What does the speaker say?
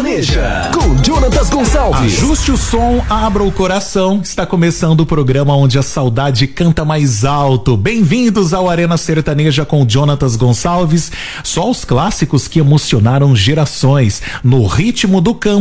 Sertaneja, com Jonatas Gonçalves. Ajuste o som, abra o coração. Está começando o programa onde a saudade canta mais alto. Bem-vindos ao Arena Sertaneja com Jonatas Gonçalves. Só os clássicos que emocionaram gerações. No ritmo do campo.